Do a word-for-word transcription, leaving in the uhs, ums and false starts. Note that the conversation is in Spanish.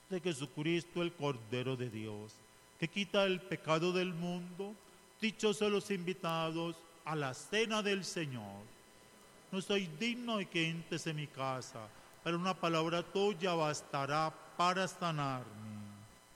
de Jesucristo, el Cordero de Dios, que quita el pecado del mundo. Dichosos los invitados a la cena del Señor. No soy digno de que entres en mi casa, pero una palabra tuya bastará para sanarme.